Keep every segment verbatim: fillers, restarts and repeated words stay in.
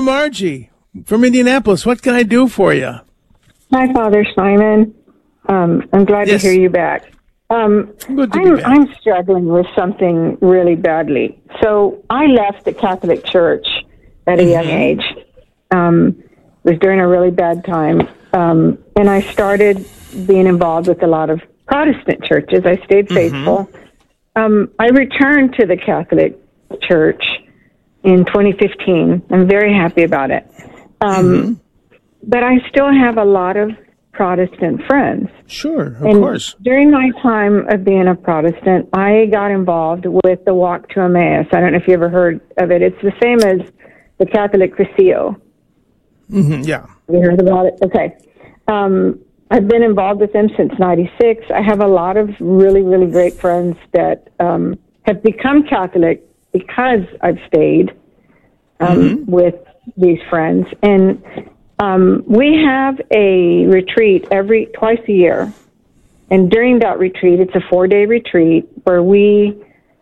Margie from Indianapolis. What can I do for you? Hi, Father Simon. Um, I'm glad Yes. to hear you back. Um, Good to I'm, be back. I'm struggling with something really badly. So I left the Catholic Church at a young age. Um, it was during a really bad time. Um, and I started being involved with a lot of Protestant churches. I stayed faithful. Um, I returned to the Catholic Church in twenty fifteen. I'm very happy about it. Um, Mm-hmm. But I still have a lot of Protestant friends. Sure, of And course. during my time of being a Protestant, I got involved with the Walk to Emmaus. I don't know if you ever heard of it. It's the same as the Catholic Crescio. Mm-hmm, yeah. Have you heard about it? Okay. Um, I've been involved with them since ninety-six. I have a lot of really, really great friends that um, have become Catholic because I've stayed um, Mm-hmm. with these friends. And um, we have a retreat every twice a year. And during that retreat, it's a four-day retreat where we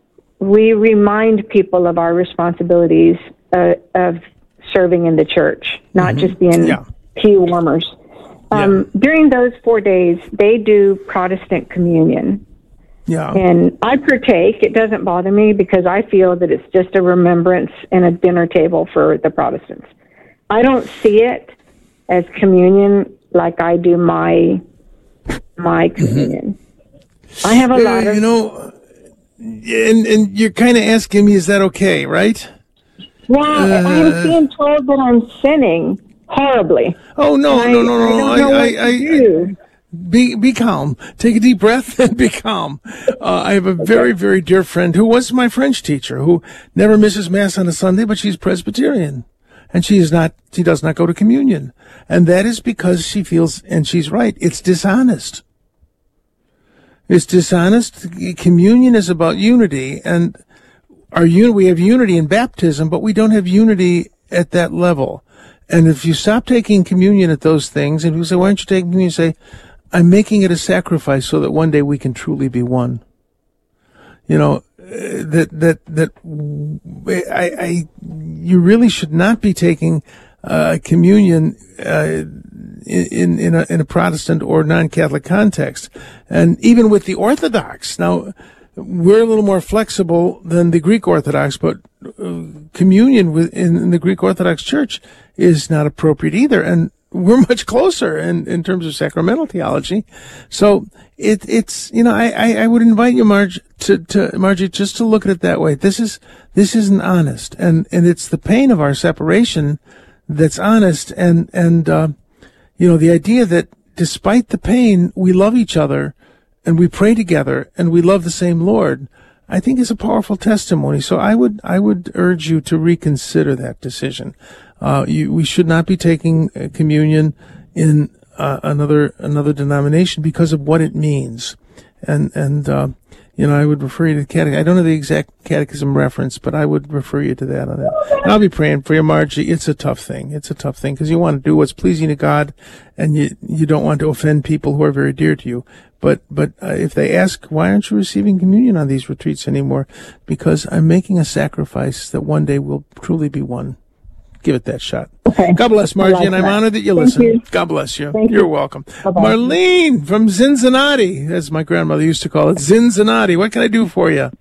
we remind people of our responsibilities uh, of serving in the church, not just being Yeah. pew warmers. Um, During those four days, they do Protestant communion. Yeah. And I partake. It doesn't bother me because I feel that it's just a remembrance and a dinner table for the Protestants. I don't see it as communion like I do my my communion. I have a Uh, lot of... you know, and, and you're kind of asking me, is that okay, right? Well, I'm being told that I'm sinning horribly. Oh, no, And no, I- no, I no. don't I, know I, what to I, do. Be be calm. Take a deep breath and be calm. Uh, I have a very, very dear friend who was my French teacher who never misses Mass on a Sunday, but she's Presbyterian. And she is not, she does not go to communion. And that is because she feels, and she's right, it's dishonest. It's dishonest. Communion is about unity, and our un- we have unity in baptism, but we don't have unity at that level. And if you stop taking communion at those things, and you say, why aren't you taking communion? You say, I'm making it a sacrifice so that one day we can truly be one. You know, uh, that, that, that, I, I, you really should not be taking, uh, communion, uh, in, in a, in a Protestant or non-Catholic context. And even with the Orthodox. Now, we're a little more flexible than the Greek Orthodox, but uh, communion with, in, in the Greek Orthodox Church is not appropriate either. And we're much closer in, in terms of sacramental theology. So it, it's, you know, I, I, I would invite you, Marge, to, to, Margie, just to look at it that way. This is, this isn't honest. And, and it's the pain of our separation that's honest. And, and, uh, you know, the idea that despite the pain, we love each other and we pray together and we love the same Lord, I think is a powerful testimony. So I would, I would urge you to reconsider that decision. Uh, you, we should not be taking uh, communion in uh, another another denomination because of what it means. And and uh, you know, I would refer you to the catechism. I don't know the exact catechism reference, but I would refer you to that on that. And I'll be praying for you, Margie. It's a tough thing. It's a tough thing because you want to do what's pleasing to God, and you you don't want to offend people who are very dear to you. But but uh, if they ask, why aren't you receiving communion on these retreats anymore? Because I'm making a sacrifice that one day we'll truly be one. Give it that shot. Okay. God bless, Margie, like and I'm that. honored that you Thank listen. you. God bless you. Thank You're you. welcome. Bye-bye. Marlene from Cincinnati, as my grandmother used to call it, Cincinnati. What can I do for you?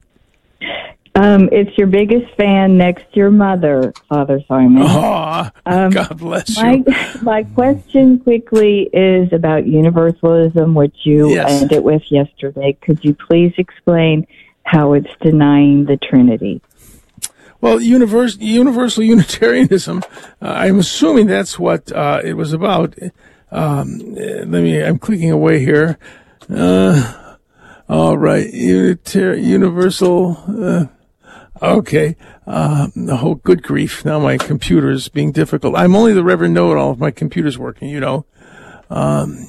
Um, it's your biggest fan next to your mother, Father Simon. Oh, Um, God bless My, you. my question quickly is about universalism, which you Yes. ended with yesterday. Could you please explain how it's denying the Trinity? Well, univers- universal Unitarianism, uh, I'm assuming that's what uh, it was about. Um, uh, let me, I'm clicking away here. Uh, all right, Unitar- universal, uh, okay. Uh, oh, good grief. Now my computer is being difficult. I'm only the Reverend Know-It-All if my computer's working, you know. Um,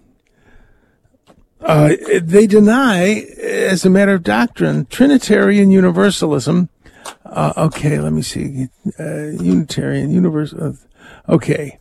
uh, they deny, as a matter of doctrine, Trinitarian Universalism. Uh, okay, let me see. Uh, Unitarian, universal. Okay.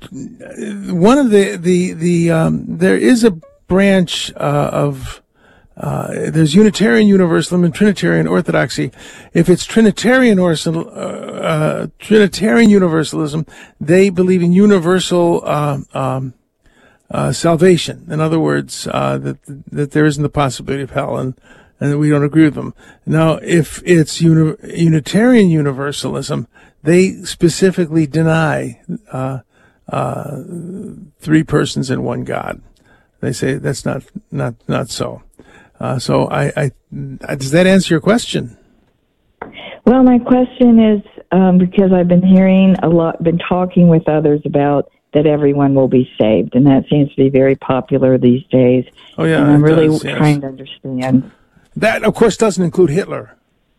One of the, the, the, um, there is a branch, uh, of, uh, there's Unitarian Universalism and Trinitarian Orthodoxy. If it's Trinitarian or uh, uh, Trinitarian Universalism, they believe in universal uh, um, uh, salvation. In other words, uh, that that there isn't the possibility of hell, and and that we don't agree with them. Now, if it's uni- Unitarian Universalism, they specifically deny uh, uh, three persons in one God. They say that's not not not so. Uh, so, I, I, I does that answer your question? Well, my question is um, because I've been hearing a lot, been talking with others about that everyone will be saved, and that seems to be very popular these days. Oh yeah, and I'm really does, yes. trying to understand. That, of course, doesn't include Hitler.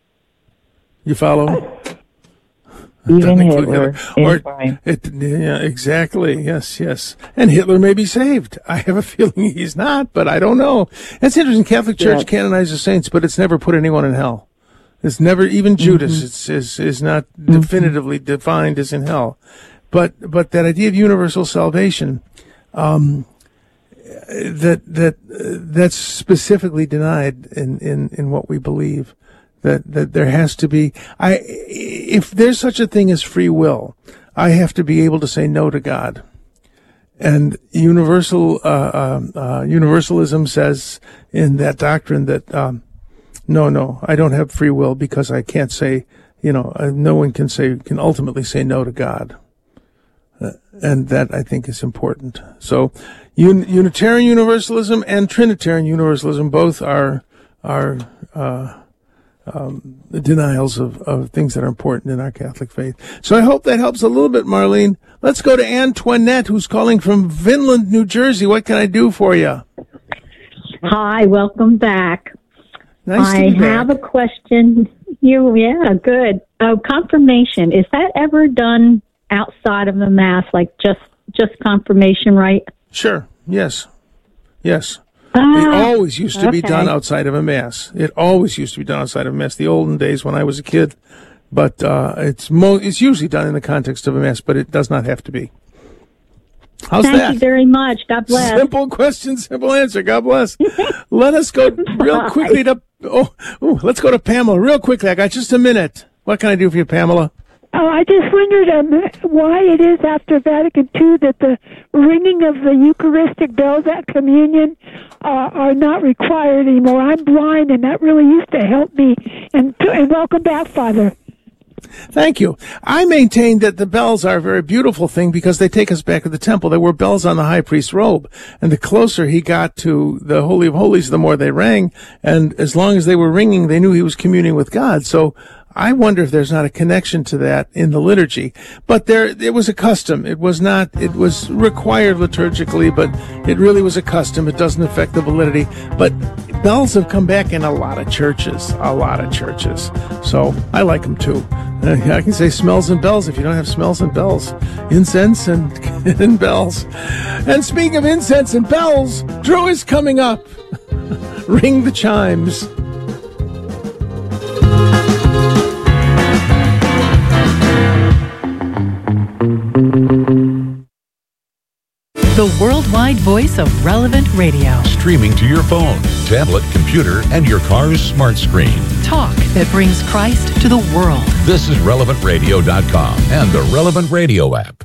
You follow? Even Hitler, Hitler. is fine. It, yeah, exactly. Yes, yes. And Hitler may be saved. I have a feeling he's not, but I don't know. That's interesting. Catholic Church Yeah. canonizes saints, but it's never put anyone in hell. It's never, even Judas Mm-hmm. it's, is is not definitively mm-hmm. defined as in hell. But but that idea of universal salvation, um, that that uh, that's specifically denied in, in, in what we believe. That that there has to be, I if there's such a thing as free will, I have to be able to say no to God. And universal uh, uh, uh, universalism says in that doctrine that um, no, no, I don't have free will because I can't say, you know, uh, no one can say can ultimately say no to God. Uh, and that, I think, is important. So, un- Unitarian Universalism and Trinitarian Universalism both are are uh, um, denials of, of things that are important in our Catholic faith. So I hope that helps a little bit, Marlene. Let's go to Antoinette, who's calling from Vinland, New Jersey. What can I do for you? Hi, welcome back. Nice to I be back. have a question. You, yeah, good. Oh, confirmation. Is that ever done outside of the Mass, like just just confirmation, right? Sure. Yes. Yes. Ah, It always used to be okay. done outside of a Mass. It always used to be done outside of a Mass. The olden days when I was a kid. But uh, it's mo- it's usually done in the context of a Mass, but it does not have to be. How's Thank that? you very much. God bless. Simple question, simple answer. God bless. Let us go real quickly to, oh, ooh, let's go to Pamela real quickly. I got just a minute. What can I do for you, Pamela? Oh, I just wondered um, why it is after Vatican Two that the ringing of the Eucharistic bells at communion uh, are not required anymore. I'm blind, and that really used to help me. And, and welcome back, Father. Thank you. I maintain that the bells are a very beautiful thing because they take us back to the temple. There were bells on the high priest's robe, and the closer he got to the Holy of Holies, the more they rang. And as long as they were ringing, they knew he was communing with God. So I wonder if there's not a connection to that in the liturgy. But there, it was a custom. It was not, it was required liturgically, but it really was a custom. It doesn't affect the validity. But bells have come back in a lot of churches, a lot of churches. So I like them too. Uh, I can say smells and bells if you don't have smells and bells. Incense and, and bells. And speaking of incense and bells, Drew is coming up. Ring the chimes. The worldwide voice of Relevant Radio. Streaming to your phone, tablet, computer, and your car's smart screen. Talk that brings Christ to the world. This is relevant radio dot com and the Relevant Radio app.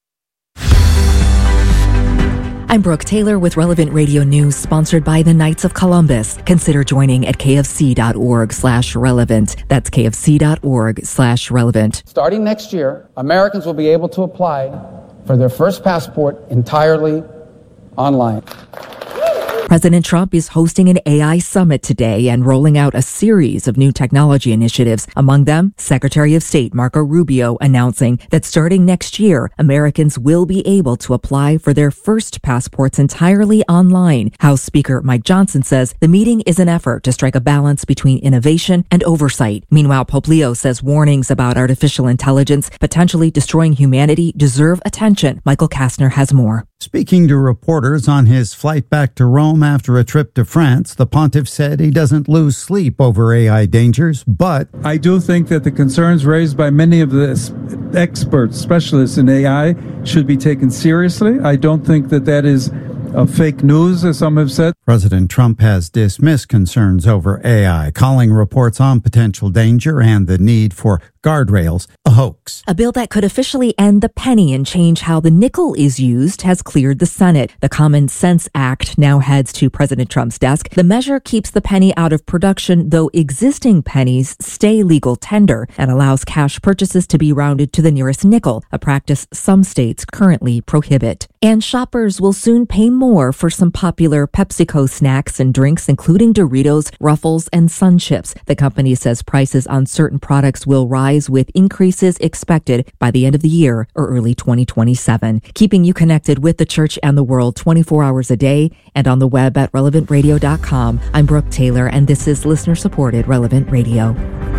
I'm Brooke Taylor with Relevant Radio News, sponsored by the Knights of Columbus. Consider joining at kfc.org slash relevant. That's kfc.org slash relevant. Starting next year, Americans will be able to apply for their first passport entirely online. President Trump is hosting an A I summit today and rolling out a series of new technology initiatives. Among them, Secretary of State Marco Rubio announcing that starting next year, Americans will be able to apply for their first passports entirely online. House Speaker Mike Johnson says the meeting is an effort to strike a balance between innovation and oversight. Meanwhile, Pope Leo says warnings about artificial intelligence potentially destroying humanity deserve attention. Michael Kastner has more. Speaking to reporters on his flight back to Rome after a trip to France, the pontiff said he doesn't lose sleep over A I dangers, but I do think that the concerns raised by many of the experts, specialists in A I, should be taken seriously. I don't think that that is of fake news, as some have said. President Trump has dismissed concerns over A I, calling reports on potential danger and the need for guardrails a hoax. A bill that could officially end the penny and change how the nickel is used has cleared the Senate. The Common Sense Act now heads to President Trump's desk. The measure keeps the penny out of production, though existing pennies stay legal tender, and allows cash purchases to be rounded to the nearest nickel, a practice some states currently prohibit. And shoppers will soon pay more for some popular PepsiCo snacks and drinks, including Doritos, Ruffles, and Sun Chips. The company says prices on certain products will rise, with increases expected by the end of the year or early twenty twenty-seven. Keeping you connected with the church and the world twenty-four hours a day and on the web at relevant radio dot com. I'm Brooke Taylor, and this is listener-supported Relevant Radio.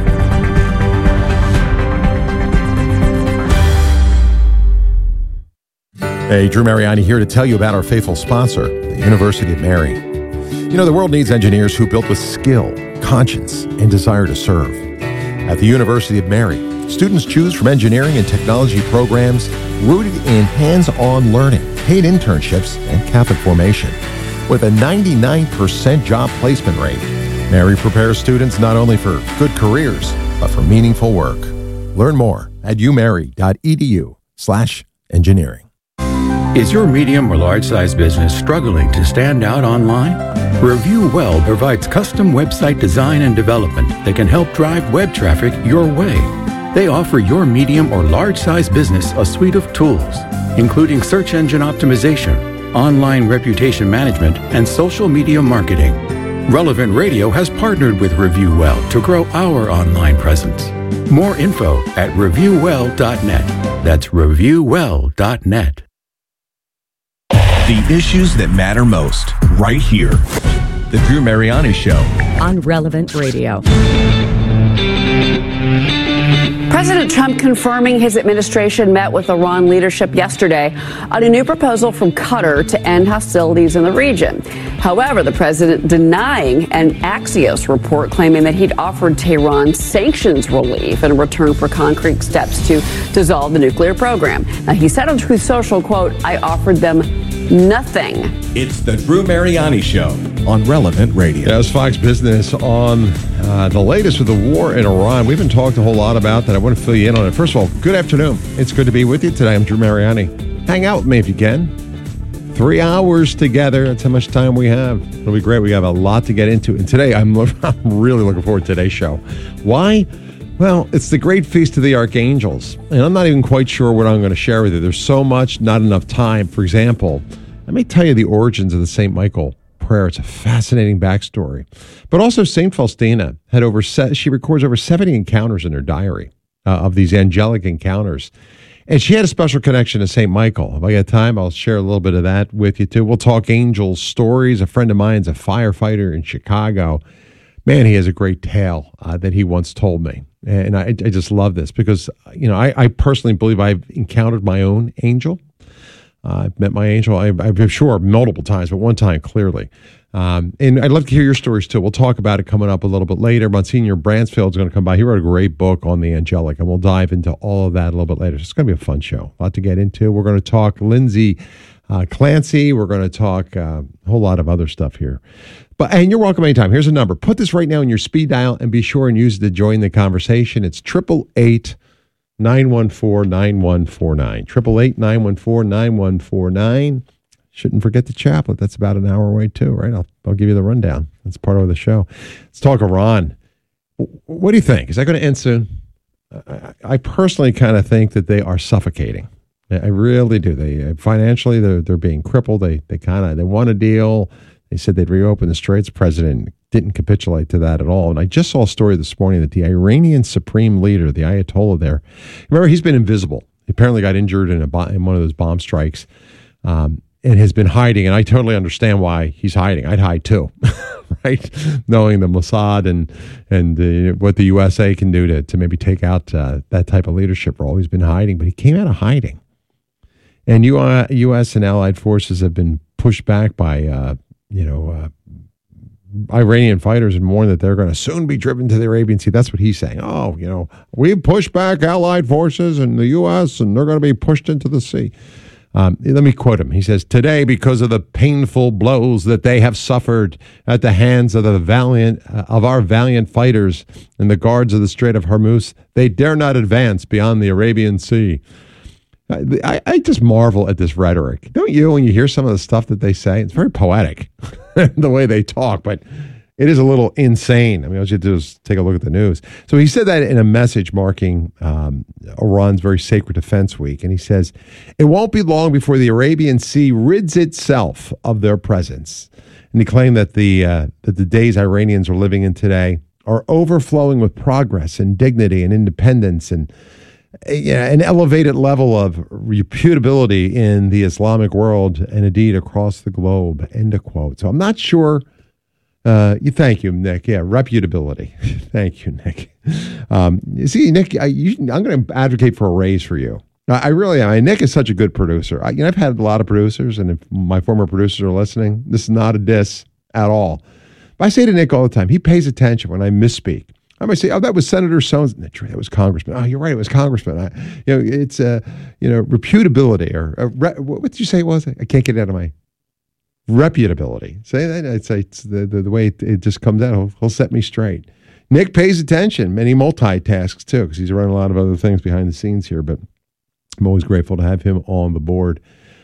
Hey, Drew Mariani here to tell you about our faithful sponsor, the University of Mary. You know, the world needs engineers who build with skill, conscience, and desire to serve. At the University of Mary, students choose from engineering and technology programs rooted in hands-on learning, paid internships, and Catholic formation. With a ninety-nine percent job placement rate, Mary prepares students not only for good careers, but for meaningful work. Learn more at umary.edu slash engineering. Is your medium or large-size business struggling to stand out online? Review Well provides custom website design and development that can help drive web traffic your way. They offer your medium or large-size business a suite of tools, including search engine optimization, online reputation management, and social media marketing. Relevant Radio has partnered with Review Well to grow our online presence. More info at review well dot net. That's review well dot net. The issues that matter most, right here. The Drew Mariani Show. On Relevant Radio. President Trump confirming his administration met with Iran leadership yesterday on a new proposal from Qatar to end hostilities in the region. However, the president denying an Axios report claiming that he'd offered Tehran sanctions relief in return for concrete steps to dissolve the nuclear program. Now, he said on Truth Social, quote, "I offered them nothing." It's the Drew Mariani Show on Relevant Radio. That was Fox Business on uh, the latest with the war in Iran. We haven't talked a whole lot about that. I want to fill you in on it. First of all, good afternoon. It's good to be with you today. I'm Drew Mariani. Hang out with me if you can. Three hours together. That's how much time we have. It'll be great. We have a lot to get into. And today, I'm, I'm really looking forward to today's show. Why? Well, it's the Great Feast of the Archangels. And I'm not even quite sure what I'm going to share with you. There's so much, not enough time. For example, let me tell you the origins of the Saint Michael prayer. It's a fascinating backstory. But also, Saint Faustina had over, she records over seventy encounters in her diary uh, of these angelic encounters. And she had a special connection to Saint Michael. If I get time, I'll share a little bit of that with you, too. We'll talk angel stories. A friend of mine's a firefighter in Chicago. Man, he has a great tale uh, that he once told me. And I, I just love this because, you know, I, I personally believe I've encountered my own angel. Uh, I've met my angel, I, I'm sure, multiple times, but one time clearly. Um, and I'd love to hear your stories, too. We'll talk about it coming up a little bit later. Monsignor Bransfield's going to come by. He wrote a great book on the angelic, and we'll dive into all of that a little bit later. So it's going to be a fun show. A lot to get into. We're going to talk Lindsay uh, Clancy. We're going to talk uh, a whole lot of other stuff here. But And you're welcome anytime. Here's a number. Put this right now in your speed dial and be sure and use it to join the conversation. It's triple eight nine one four nine one four nine. Triple eight nine one four nine one four nine. Shouldn't forget the chaplet. That's about an hour away too, right? I'll I'll give you the rundown. That's part of the show. Let's talk Iran. What do you think? Is that going to end soon? I, I personally kind of think that they are suffocating. I really do. They financially they're they're being crippled. They they kind of they want a deal. They said they'd reopen the Straits. President didn't capitulate to that at all. And I just saw a story this morning that the Iranian supreme leader, the Ayatollah there, remember, he's been invisible. He apparently got injured in, a bo- in one of those bomb strikes um, and has been hiding. And I totally understand why he's hiding. I'd hide too, right? Knowing the Mossad and and uh, what the U S A can do to, to maybe take out uh, that type of leadership role. He's been hiding, but he came out of hiding. And U S and allied forces have been pushed back by uh, you know, uh, Iranian fighters and warned that they're going to soon be driven to the Arabian Sea. That's what he's saying. Oh, you know, we've pushed back allied forces in the U S and they're going to be pushed into the sea. Um, let me quote him. He says, "Today, because of the painful blows that they have suffered at the hands of the valiant uh, of our valiant fighters and the guards of the Strait of Hormuz, they dare not advance beyond the Arabian Sea." I, I just marvel at this rhetoric. Don't you, when you hear some of the stuff that they say? It's very poetic, the way they talk, but it is a little insane. I mean, all you have to do is take a look at the news. So he said that in a message marking um, Iran's very sacred defense week. And he says, "It won't be long before the Arabian Sea rids itself of their presence." And he claimed that the, uh, that the days Iranians are living in today are overflowing with progress and dignity and independence and yeah, an elevated level of reputability in the Islamic world and indeed across the globe, end of quote. So I'm not sure. Uh, you thank you, Nick. Yeah, reputability. Thank you, Nick. Um, you see, Nick, I, you, I'm going to advocate for a raise for you. I, I really am. I, Nick is such a good producer. I, you know, I've had a lot of producers, and if my former producers are listening, this is not a diss at all. But I say to Nick all the time, he pays attention when I misspeak. I might say, "Oh, that was Senator Sones." That was Congressman. "Oh, you're right, it was Congressman." I, you know, it's uh, you know, reputability or uh, re- what did you say it was? I can't get it out of my reputability. Say that. I'd say it's the, the the way it, it just comes out. He'll, he'll set me straight. Nick pays attention, and he multitasks too, because he's running a lot of other things behind the scenes here. But I'm always grateful to have him on the board.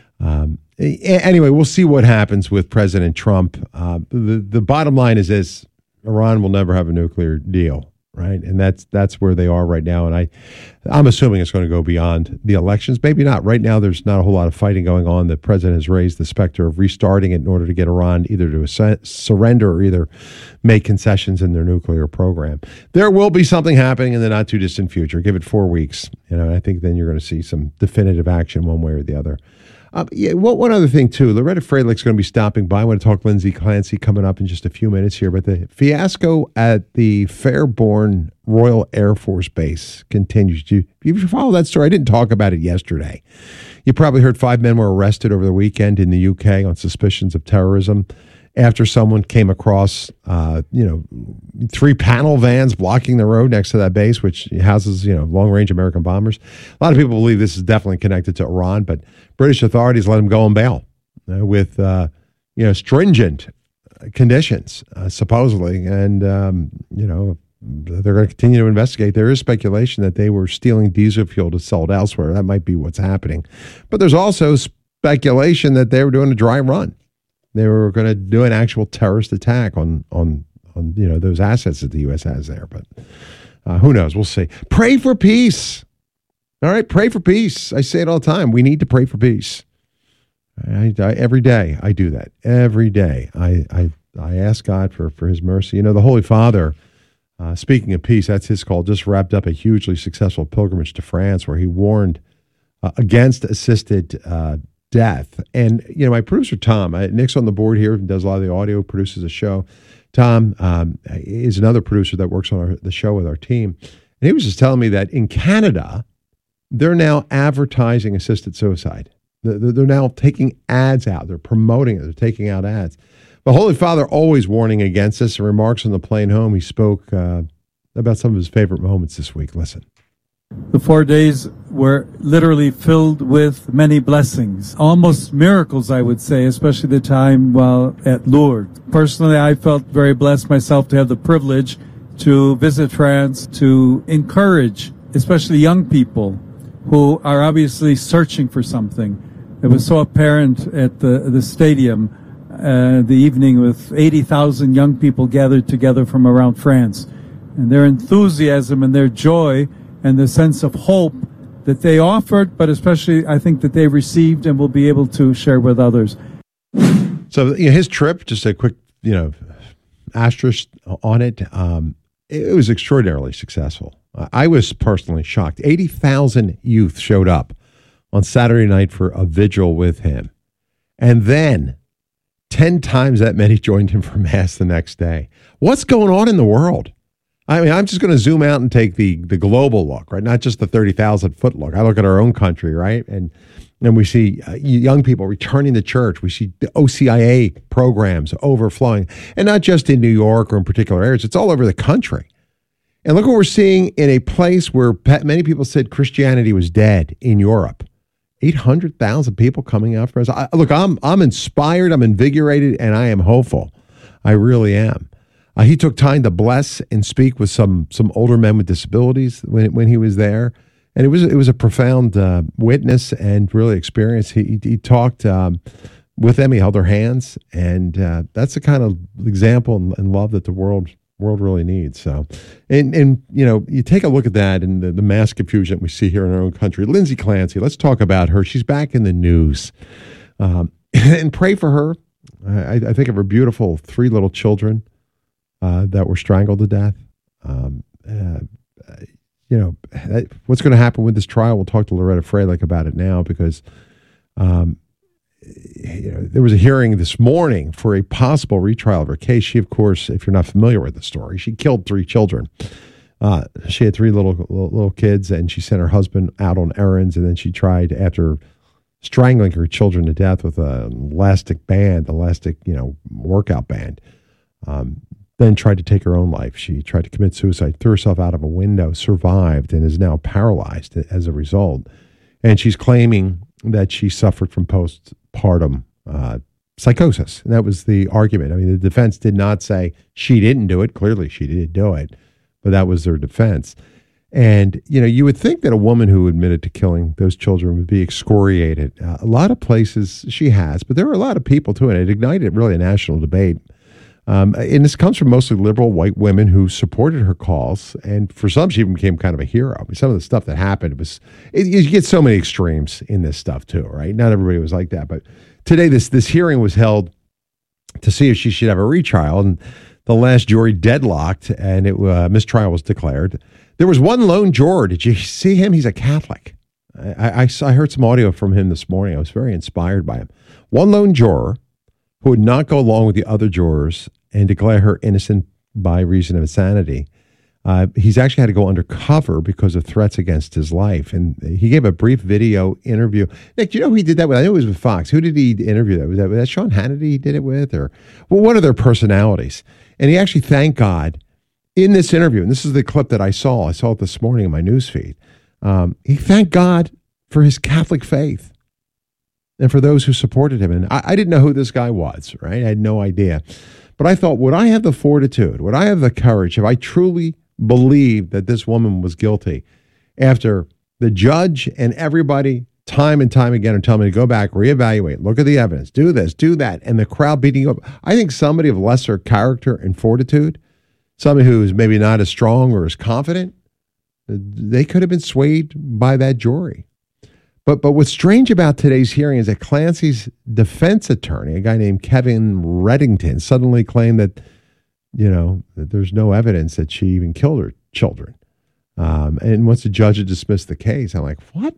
Um, anyway, we'll see what happens with President Trump. Uh, the the bottom line is this. Iran will never have a nuclear deal, right? And that's that's where they are right now. And I, I'm assuming it's going to go beyond the elections. Maybe not. Right now, there's not a whole lot of fighting going on. The president has raised the specter of restarting it in order to get Iran either to su- surrender or either make concessions in their nuclear program. There will be something happening in the not too distant future. Give it four weeks. You know, I think then you're going to see some definitive action one way or the other. Um, yeah, well, one other thing, too. Loretta Fralick's going to be stopping by. I want to talk Lindsay Clancy coming up in just a few minutes here. But the fiasco at the Fairborn Royal Air Force Base continues. Do you, you follow that story? I didn't talk about it yesterday. You probably heard five men were arrested over the weekend in the U K on suspicions of terrorism after someone came across, uh, you know, three panel vans blocking the road next to that base, which houses, you know, long-range American bombers. A lot of people believe this is definitely connected to Iran, but British authorities let them go on bail uh, with, uh, you know, stringent conditions, uh, supposedly. And, um, you know, they're going to continue to investigate. There is speculation that they were stealing diesel fuel to sell it elsewhere. That might be what's happening. But there's also speculation that they were doing a dry run. They were going to do an actual terrorist attack on, on, on you know, those assets that the U S has there. But uh, who knows? We'll see. Pray for peace. All right, pray for peace. I say it all the time. We need to pray for peace. I, I, every day I do that. Every day I I, I ask God for, for his mercy. You know, the Holy Father, uh, speaking of peace, that's his call, just wrapped up a hugely successful pilgrimage to France where he warned uh, against assisted uh death. And, you know, my producer, Tom, uh, Nick's on the board here, does a lot of the audio, produces a show. Tom um, is another producer that works on our, the show with our team. And he was just telling me that in Canada, they're now advertising assisted suicide. They're, they're now taking ads out. They're promoting it. They're taking out ads. The Holy Father always warning against this. In remarks on the plane home, he spoke uh, about some of his favorite moments this week. Listen. The four days were literally filled with many blessings, almost miracles, I would say, especially the time while at Lourdes. Personally, I felt very blessed myself to have the privilege to visit France, to encourage, especially young people who are obviously searching for something. It was so apparent at the, the stadium, uh, the evening with eighty thousand young people gathered together from around France. And their enthusiasm and their joy and the sense of hope that they offered, but especially I think that they received and will be able to share with others. So you know, his trip, just a quick, you know, asterisk on it, um, it was extraordinarily successful. I was personally shocked. eighty thousand youth showed up on Saturday night for a vigil with him. And then ten times that many joined him for Mass the next day. What's going on in the world? I mean, I'm just going to zoom out and take the the global look, right? Not just the thirty thousand foot look. I look at our own country, right? And and we see uh, young people returning to church. We see the O C I A programs overflowing. And not just in New York or in particular areas. It's all over the country. And look what we're seeing in a place where many people said Christianity was dead in Europe. eight hundred thousand people coming out for us. I, look, I'm I'm inspired, I'm invigorated, and I am hopeful. I really am. Uh, he took time to bless and speak with some some older men with disabilities when when he was there, and it was it was a profound uh, witness and really experience. He he, he talked um, with them. He held their hands, and uh, that's the kind of example and, and love that the world world really needs. So, and and you know, you take a look at that and the, the mass confusion that we see here in our own country. Lindsay Clancy, let's talk about her. She's back in the news, um, and pray for her. I, I think of her beautiful three little children uh, that were strangled to death. Um, uh, you know, what's going to happen with this trial? We'll talk to Loretta Fralick about it now because, um, you know, there was a hearing this morning for a possible retrial of her case. She, of course, if you're not familiar with the story, she killed three children. Uh, she had three little, little little kids, and she sent her husband out on errands, and then she tried after strangling her children to death with an elastic band, elastic, you know, workout band. Um, then tried to take her own life. She tried to commit suicide, threw herself out of a window, survived, and is now paralyzed as a result. And she's claiming that she suffered from postpartum uh, psychosis. And that was the argument. I mean, the defense did not say she didn't do it. Clearly, she did do it, but that was their defense. And, you know, you would think that a woman who admitted to killing those children would be excoriated. Uh, a lot of places she has, but there were a lot of people too, and it ignited really a national debate. Um, and this comes from mostly liberal white women who supported her cause. And for some, she even became kind of a hero. I mean, some of the stuff that happened was, it, you get so many extremes in this stuff too, right? Not everybody was like that. But today, this this hearing was held to see if she should have a retrial. And the last jury deadlocked, and it uh, mistrial was declared. There was one lone juror. Did you see him? He's a Catholic. I, I, I heard some audio from him this morning. I was very inspired by him. One lone juror who would not go along with the other jurors and declare her innocent by reason of insanity. Uh, he's actually had to go undercover because of threats against his life. And he gave a brief video interview. Nick, do you know who he did that with? I know it was with Fox. Who did he interview that? Was that, was that Sean Hannity he did it with? Or well, what are their personalities? And he actually thanked God in this interview. And this is the clip that I saw. I saw it this morning in my newsfeed. Um, he thanked God for his Catholic faith and for those who supported him. And I, I didn't know who this guy was, right? I had no idea. But I thought, would I have the fortitude? Would I have the courage? If I truly believed that this woman was guilty after the judge and everybody time and time again are telling me to go back, reevaluate, look at the evidence, do this, do that, and the crowd beating you up. I think somebody of lesser character and fortitude, somebody who is maybe not as strong or as confident, they could have been swayed by that jury. But but what's strange about today's hearing is that Clancy's defense attorney, a guy named Kevin Reddington, suddenly claimed that, you know, that there's no evidence that she even killed her children. Um, and once the judge had dismissed the case, I'm like, what?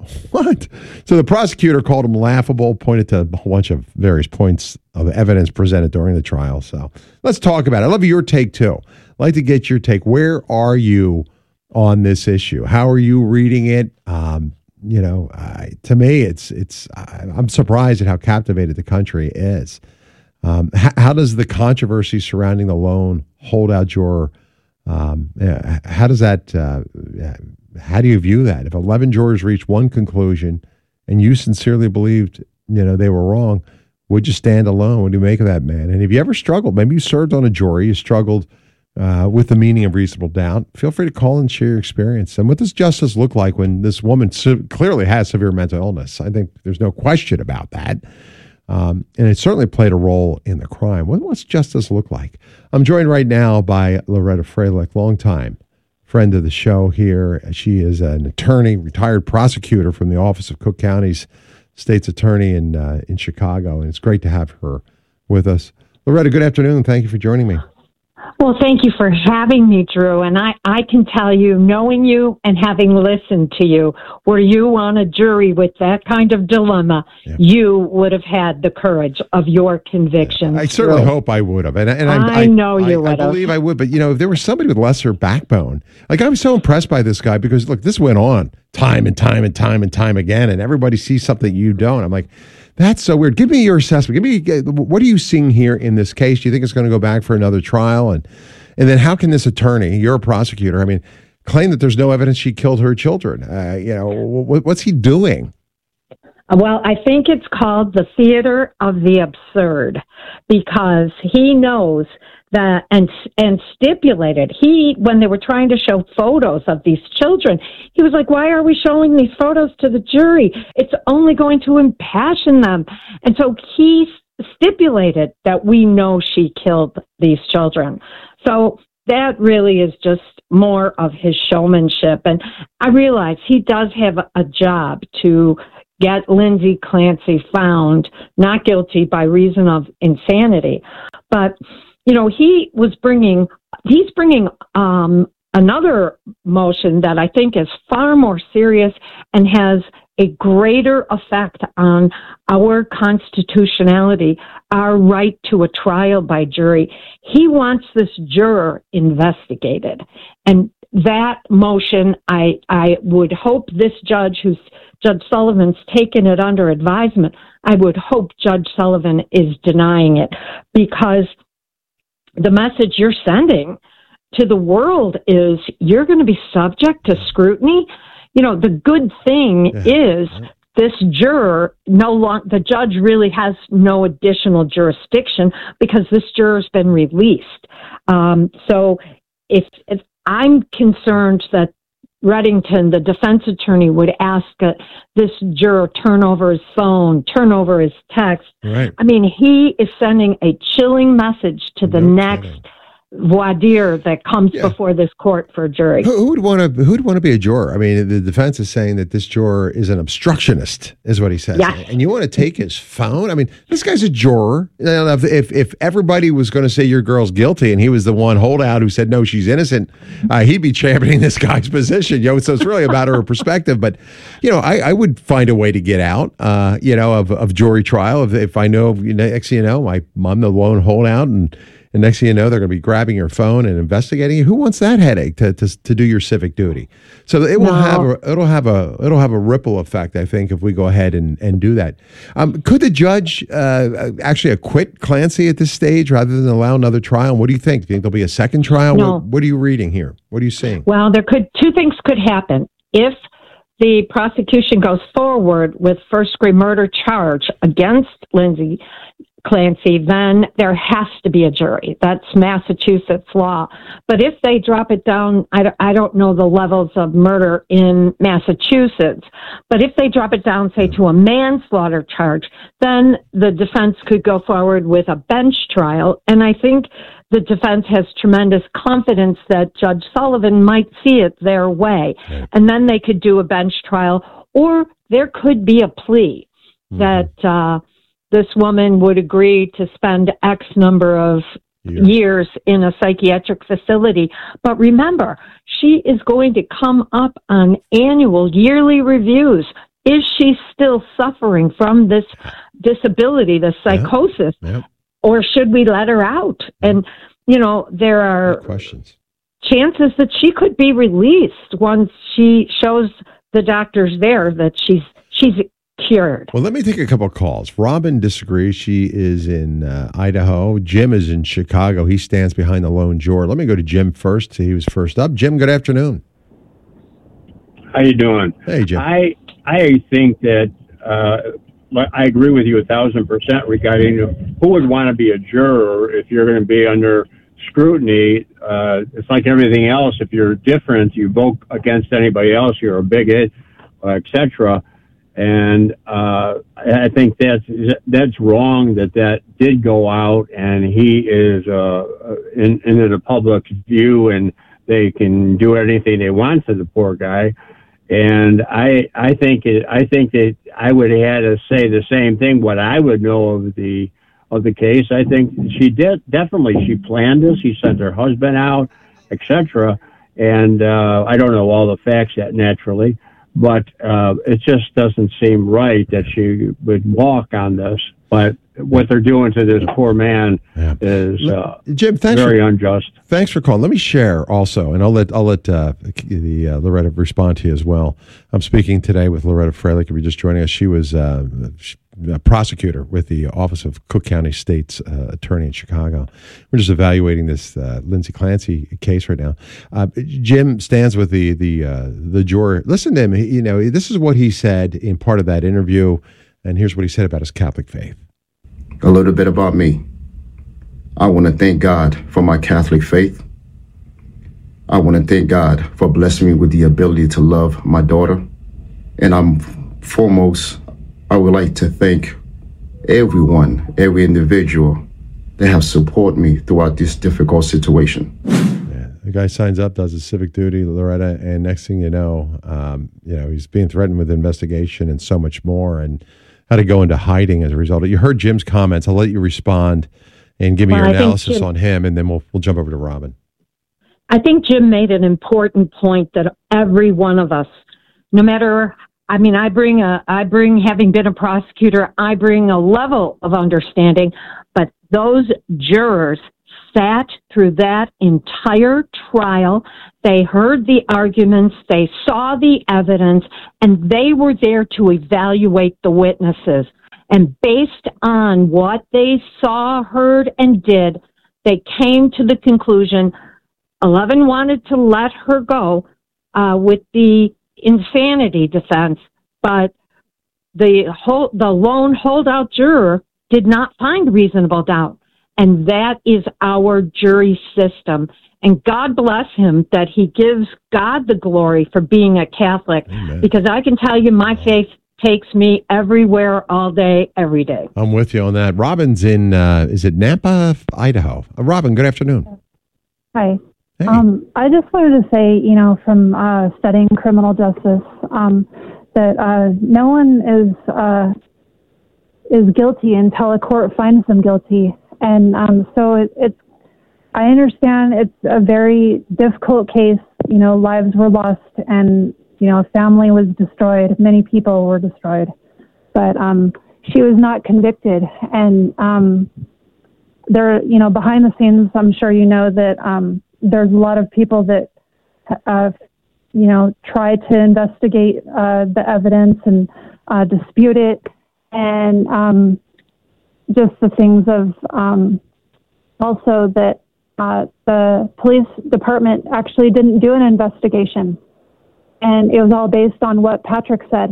What? So the prosecutor called him laughable, pointed to a whole bunch of various points of evidence presented during the trial. So let's talk about it. I love your take, too. I'd like to get your take. Where are you on this issue? How are you reading it? Um, you know, I, to me, it's, it's, I, I'm surprised at how captivated the country is. Um, how, how does the controversy surrounding the lone holdout juror, um, how does that, uh, how do you view that? If eleven jurors reach one conclusion and you sincerely believed, you know, they were wrong, would you stand alone? What do you make of that, man? And have you ever struggled? Maybe you served on a jury, you struggled uh, with the meaning of reasonable doubt. Feel free to call and share your experience. And what does justice look like when this woman se- clearly has severe mental illness? I think there's no question about that. Um, and it certainly played a role in the crime. What, what's justice look like? I'm joined right now by Loretta Fralick, longtime friend of the show here. She is an attorney, retired prosecutor from the Office of Cook County's state's attorney in uh, in Chicago, and it's great to have her with us. Loretta, good afternoon. Thank you for joining me. Well, thank you for having me, Drew. And I, I can tell you, knowing you and having listened to you, were you on a jury with that kind of dilemma, yeah. you would have had the courage of your convictions. I certainly Drew. hope I would have. And, and I, I know I, you I, would I have. believe I would. But, you know, if there was somebody with lesser backbone, like I was so impressed by this guy because, look, this went on time and time and time and time again, and everybody sees something you don't. I'm like, that's so weird. Give me your assessment. Give me, what are you seeing here in this case? Do you think it's going to go back for another trial? And and then how can this attorney, you're a prosecutor, I mean, claim that there's no evidence she killed her children? Uh, you know, what, what's he doing? Well, I think it's called the theater of the absurd, because he knows that and and stipulated. He, when they were trying to show photos of these children, he was like, why are we showing these photos to the jury? It's only going to impassion them. And so he stipulated that we know she killed these children. So that really is just more of his showmanship. And I realize he does have a job to get Lindsay Clancy found not guilty by reason of insanity. But, you know, he was bringing, he's bringing um, another motion that I think is far more serious and has a greater effect on our constitutionality, our right to a trial by jury. He wants this juror investigated. And that motion, I, I would hope this judge, who's Judge Sullivan's taken it under advisement, I would hope Judge Sullivan is denying it, because the message you're sending to the world is you're going to be subject to scrutiny. You know, the good thing is this juror, no long, the judge really has no additional jurisdiction because this juror's been released. Um, so if, if I'm concerned that Reddington, the defense attorney, would ask uh, this juror turn over his phone, turn over his text. Right. I mean, he is sending a chilling message to the no next kidding. voir dire that comes yeah. before this court for a jury. Who, who would want to? Who would want to be a juror? I mean, the defense is saying that this juror is an obstructionist, is what he says. Yeah. And you want to take his phone? I mean, this guy's a juror. If if, if everybody was going to say your girl's guilty, and he was the one holdout who said no, she's innocent, uh, he'd be championing this guy's position. You know, so it's really about her perspective. But you know, I, I would find a way to get out. Uh, you know, of of jury trial. If if I know, you know, next thing you know, my mom the lone holdout and. And next thing you know, they're going to be grabbing your phone and investigating you. Who wants that headache to to, to do your civic duty? So it will no. have a, it'll have a it'll have a ripple effect, I think, if we go ahead and, and do that. Um, could the judge uh, actually acquit Clancy at this stage rather than allow another trial? What do you think? Do you think there'll be a second trial? No. What, what are you reading here? What are you seeing? Well, there could two things could happen if the prosecution goes forward with first degree murder charge against Lindsay Clancy, then there has to be a jury. That's Massachusetts law. But if they drop it down, I don't, I don't know the levels of murder in Massachusetts, but if they drop it down, say, to a manslaughter charge, then the defense could go forward with a bench trial. And I think the defense has tremendous confidence that Judge Sullivan might see it their way. And then they could do a bench trial, or there could be a plea mm-hmm. that, uh, this woman would agree to spend X number of yeah. years in a psychiatric facility. But remember, she is going to come up on annual, yearly reviews. Is she still suffering from this disability, this psychosis? Yep. Yep. Or should we let her out? And, you know, there are questions. chances that she could be released once she shows the doctors there that she's she's cured. Well, let me take a couple of calls. Robin disagrees. She is in uh, Idaho. Jim is in Chicago. He stands behind the lone juror. Let me go to Jim first. He was first up. Jim, good afternoon. How you doing? Hey, Jim. I I think that uh, I agree with you a thousand percent regarding who would want to be a juror if you're going to be under scrutiny. Uh, it's like everything else. If you're different, you vote against anybody else, you're a bigot, uh, et cetera. And uh, I think that's that's wrong that that did go out, and he is uh, in, into the public's view, and they can do anything they want to the poor guy. And I I think it, I think that I would have had to say the same thing. What I would know of the of the case, I think she did definitely she planned this. She sent her husband out, et cetera. And uh, I don't know all the facts yet, naturally. But uh, it just doesn't seem right that she would walk on this. But what they're doing to this poor man yeah. is uh, Jim, thanks very for, unjust. Thanks for calling. Let me share also, and I'll let I'll let uh, the uh, Loretta respond to you as well. I'm speaking today with Loretta Fralick. If you're just joining us, she was uh, a prosecutor with the Office of Cook County State's uh, Attorney in Chicago. We're just evaluating this uh, Lindsay Clancy case right now. Uh, Jim stands with the the uh, the juror. Listen to him. He, you know, this is what he said in part of that interview, and here's what he said about his Catholic faith. A little bit about me. I want to thank God for my Catholic faith. I want to thank God for blessing me with the ability to love my daughter. And I'm foremost, I would like to thank everyone, every individual that have supported me throughout this difficult situation. Yeah, the guy signs up, does his civic duty, Loretta, and next thing you know, um, you know, he's being threatened with investigation and so much more, and had to go into hiding as a result. You heard Jim's comments. I'll let you respond and give me well, your I analysis Jim, on him, and then we'll we'll jump over to Robin. I think Jim made an important point that every one of us, no matter, I mean, I bring a, I bring, having been a prosecutor, I bring a level of understanding, but those jurors sat through that entire trial. They heard the arguments, they saw the evidence, and they were there to evaluate the witnesses. And based on what they saw, heard, and did, they came to the conclusion eleven wanted to let her go uh, with the insanity defense, but the whole, the lone holdout juror did not find reasonable doubt. And that is our jury system. And God bless him that he gives God the glory for being a Catholic. Amen. Because I can tell you my faith takes me everywhere, all day, every day. I'm with you on that. Robin's in, uh, is it Nampa, Idaho? Uh, Robin, good afternoon. Hi. Hey. Um, I just wanted to say, you know, from uh, studying criminal justice, um, that uh, no one is uh, is guilty until a court finds them guilty. And um, so it, it's, I understand it's a very difficult case. You know, lives were lost and, you know, a family was destroyed. Many people were destroyed. But um, she was not convicted. And um, there, you know, behind the scenes, I'm sure you know that um, there's a lot of people that, uh, you know, try to investigate uh, the evidence and uh, dispute it. And um, just the things of um, also that uh, the police department actually didn't do an investigation. And it was all based on what Patrick said.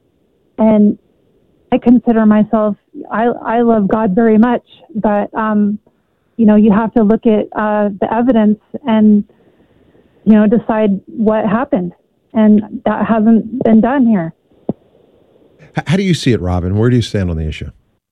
And I consider myself, I, I love God very much, but, um, you know, you have to look at uh, the evidence and, you know, decide what happened. And that hasn't been done here. How do you see it, Robin? Where do you stand on the issue?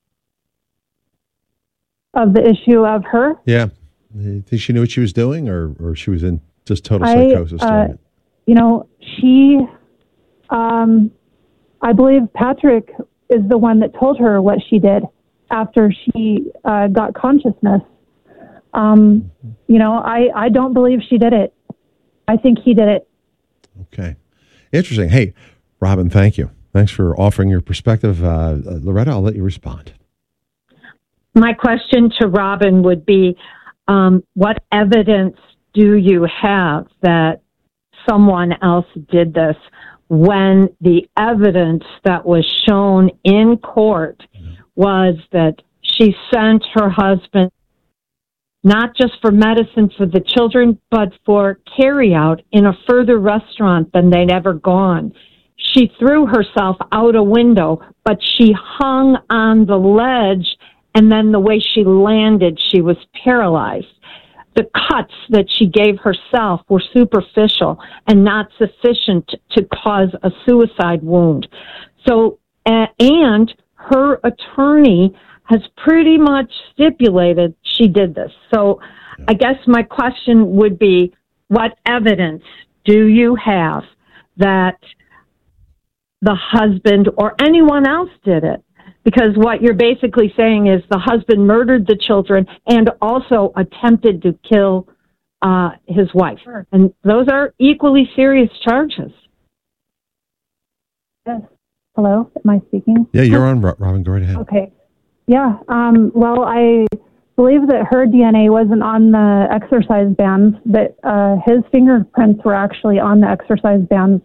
Of the issue of her? Yeah. You think she knew what she was doing, or, or she was in just total I, psychosis uh, doing it? You know, she, um, I believe Patrick is the one that told her what she did after she uh, got consciousness. Um, you know, I, I don't believe she did it. I think he did it. Okay. Interesting. Hey, Robin, thank you. Thanks for offering your perspective. Uh, Loretta, I'll let you respond. My question to Robin would be, um, what evidence do you have that someone else did this when the evidence that was shown in court was that she sent her husband not just for medicine for the children, but for carry-out in a further restaurant than they'd ever gone. She threw herself out a window, but she hung on the ledge, and then the way she landed, she was paralyzed. The cuts that she gave herself were superficial and not sufficient to cause a suicide wound. So, uh, and her attorney has pretty much stipulated she did this. So I guess my question would be, what evidence do you have that the husband or anyone else did it? Because what you're basically saying is the husband murdered the children and also attempted to kill uh, his wife. Sure. And those are equally serious charges. Yes. Hello, am I speaking? Yeah, you're on, Robin. Go right ahead. Okay. Yeah. Um, well, I believe that her D N A wasn't on the exercise bands, but uh, his fingerprints were actually on the exercise bands.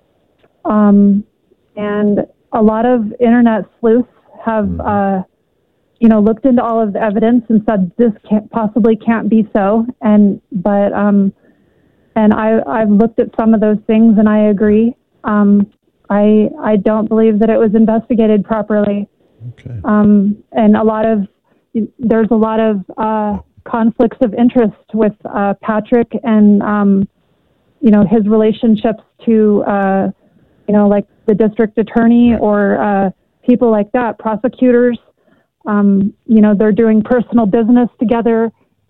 Um, and a lot of internet sleuths have, uh, you know, looked into all of the evidence and said this can't possibly can't be so. And but um, and I I've looked at some of those things and I agree. Um, I I don't believe that it was investigated properly. Okay. Um, and a lot of there's a lot of uh, conflicts of interest with uh, Patrick and um, you know, his relationships to uh, you know, like the district attorney or uh, people like that, prosecutors. Um, you know, they're doing personal business together,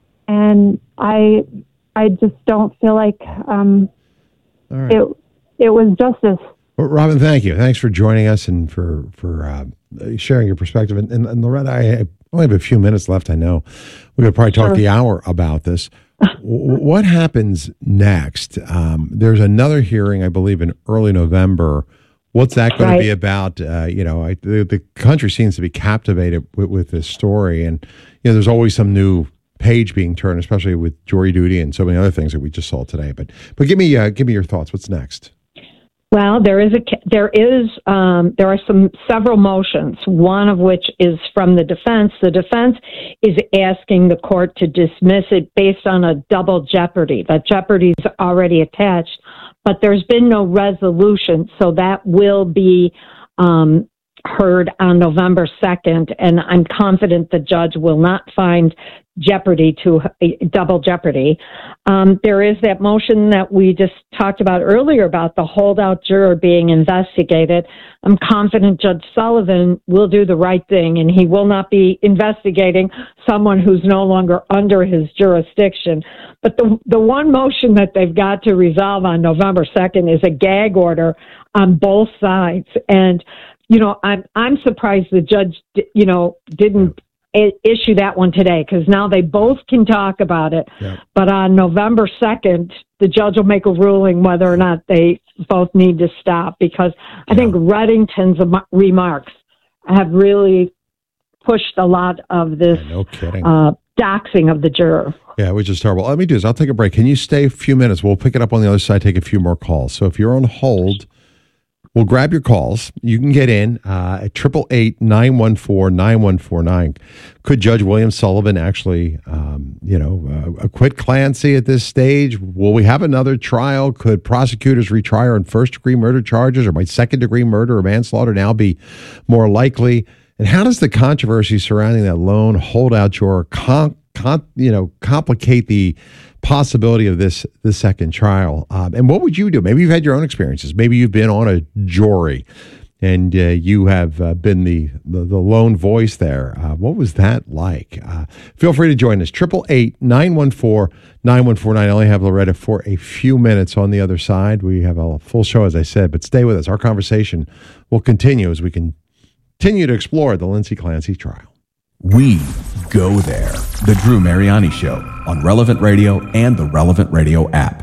and I, I just don't feel like um, right. it, it was justice. Well, Robin, thank you. Thanks for joining us and for for uh, sharing your perspective. And, and, and Loretta, I, I only have a few minutes left. I know we could probably talk Sure. the hour about this. W- what happens next? Um, there's another hearing, I believe, in early November. What's that going Right. to be about? Uh, you know, I, the, the country seems to be captivated with, with this story, and you know, there's always some new page being turned, especially with jury duty and so many other things that we just saw today. But but give me uh, give me your thoughts. What's next? Well, there is a there is um, there are some several motions. One of which is from the defense. The defense is asking the court to dismiss it based on a double jeopardy. That jeopardy is already attached, but there's been no resolution, so that will be um, heard on November second. And I'm confident the judge will not find jeopardy to double jeopardy. Um, there is that motion that we just talked about earlier about the holdout juror being investigated. I'm confident Judge Sullivan will do the right thing, and he will not be investigating someone who's no longer under his jurisdiction. But the the one motion that they've got to resolve on November second is a gag order on both sides. And, you know, I'm I'm surprised the judge, you know, didn't issue that one today, because now they both can talk about it. Yeah. But on November second, the judge will make a ruling whether or not they both need to stop, because I yeah. think Reddington's remarks have really pushed a lot of this yeah, no kidding. Uh, doxing of the juror. Yeah, which is terrible. Let me do this. I'll take a break. Can you stay a few minutes? We'll pick it up on the other side, take a few more calls. So if you're on hold, we'll grab your calls. You can get in uh, at eight eight eight, nine one four, nine one four nine. Could Judge William Sullivan actually, um, you know, uh, acquit Clancy at this stage? Will we have another trial? Could prosecutors retry her on first-degree murder charges, or might second-degree murder or manslaughter now be more likely? And how does the controversy surrounding that lone holdout juror, con- con- you know, complicate the possibility of this this second trial? Um, and what would you do? Maybe you've had your own experiences. Maybe you've been on a jury and uh, you have uh, been the, the the lone voice there. Uh, what was that like? Uh, feel free to join us. eight eight eight, nine one four, nine one four nine. I only have Loretta for a few minutes on the other side. We have a full show, as I said, but stay with us. Our conversation will continue as we continue to explore the Lindsay Clancy trial. We go there. The Drew Mariani Show on Relevant Radio and the Relevant Radio app.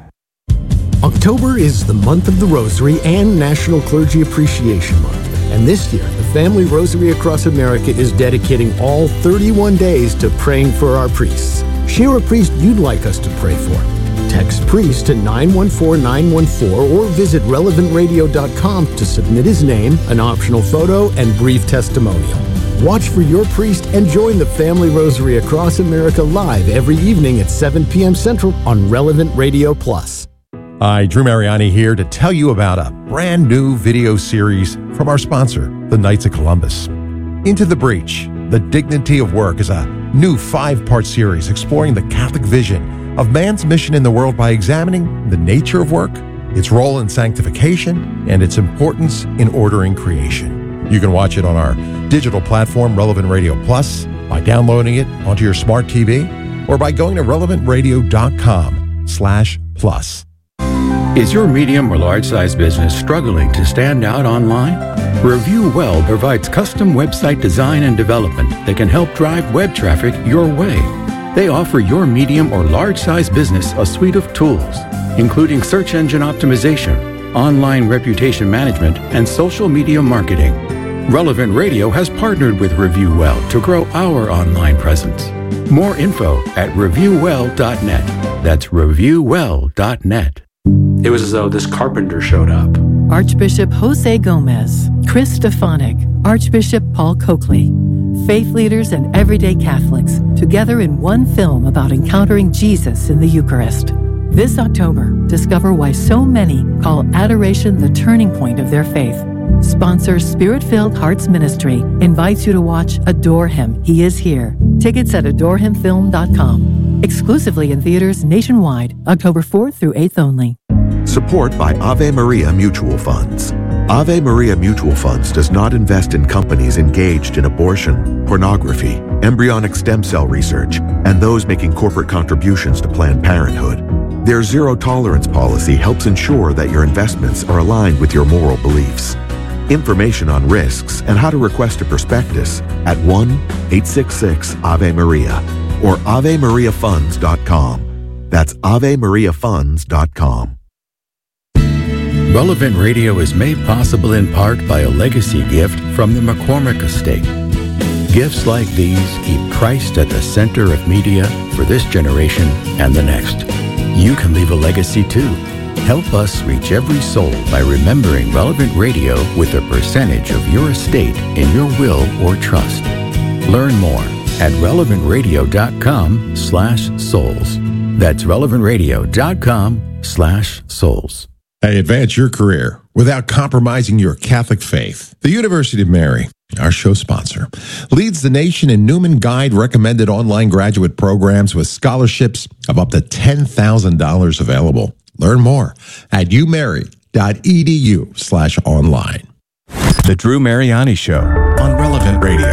October is the month of the Rosary and National Clergy Appreciation Month. And this year, the Family Rosary Across America is dedicating all thirty-one days to praying for our priests. Share a priest you'd like us to pray for. Text priest to nine one four nine one four or visit relevant radio dot com to submit his name, an optional photo, and brief testimonial. Watch for your priest and join the Family Rosary Across America live every evening at seven p.m. Central on Relevant Radio Plus. Hi, Drew Mariani here to tell you about a brand new video series from our sponsor, the Knights of Columbus. Into the Breach, The Dignity of Work is a new five-part series exploring the Catholic vision of man's mission in the world by examining the nature of work, its role in sanctification, and its importance in ordering creation. You can watch it on our digital platform, Relevant Radio Plus, by downloading it onto your smart T V, or by going to relevant radio dot com slash plus. Is your medium or large size business struggling to stand out online? Review Well provides custom website design and development that can help drive web traffic your way. They offer your medium or large size business a suite of tools, including search engine optimization, online reputation management, and social media marketing. Relevant Radio has partnered with Review Well to grow our online presence. More info at review well dot net. That's review well dot net. It was as though this carpenter showed up. Archbishop Jose Gomez, Chris Stefanik, Archbishop Paul Coakley. Faith leaders and everyday Catholics together in one film about encountering Jesus in the Eucharist. This October, discover why so many call adoration the turning point of their faith. Sponsor Spirit-Filled Hearts Ministry invites you to watch Adore Him, He Is Here. Tickets at adore him film dot com. Exclusively in theaters nationwide, October fourth through eighth only. Support by Ave Maria Mutual Funds. Ave Maria Mutual Funds does not invest in companies engaged in abortion, pornography, embryonic stem cell research, and those making corporate contributions to Planned Parenthood. Their zero-tolerance policy helps ensure that your investments are aligned with your moral beliefs. Information on risks and how to request a prospectus at one eight six six Ave Maria or ave maria funds dot com. That's ave maria funds dot com. Relevant Radio is made possible in part by a legacy gift from the McCormick Estate. Gifts like these keep Christ at the center of media for this generation and the next. You can leave a legacy too. Help us reach every soul by remembering Relevant Radio with a percentage of your estate in your will or trust. Learn more at relevant radio dot com slash souls. That's relevant radio dot com slash souls. Hey, advance your career without compromising your Catholic faith. The University of Mary, our show sponsor, leads the nation in Newman Guide recommended online graduate programs with scholarships of up to ten thousand dollars available. Learn more at umary.edu slash online. The Drew Mariani Show on Relevant Radio.